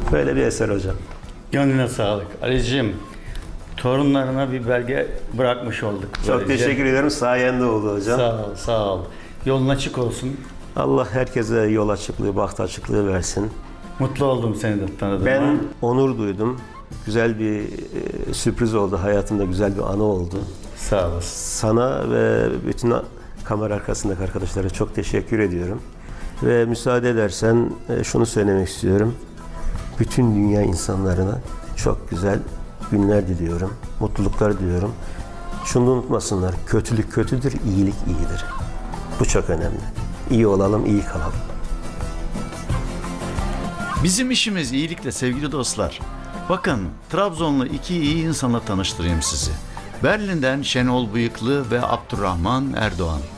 Böyle bir eser hocam. Gönlüne sağlık. Ali'ciğim, torunlarına bir belge bırakmış olduk. Çok böylece. teşekkür ederim. Sayende oldu hocam. Sağ ol, sağ ol. Yolun açık olsun. Allah herkese yol açıklığı, baht açıklığı versin. Mutlu oldum seni de tanıdığıma. Ben onur duydum. Güzel bir sürpriz oldu. Hayatımda güzel bir anı oldu. Sağ olasın. Sana ve bütün kamera arkasındaki arkadaşlara çok teşekkür ediyorum. Ve müsaade edersen şunu söylemek istiyorum. Bütün dünya insanlarına çok güzel günler diliyorum. Mutluluklar diliyorum. Şunu unutmasınlar. Kötülük kötüdür, iyilik iyidir. Bu çok önemli. İyi olalım, iyi kalalım. Bizim işimiz iyilikle sevgili dostlar. Bakın, Trabzonlu iki iyi insanla tanıştırayım sizi. Berlin'den Şenol Bıyıklı ve Abdurrahman Erdoğan.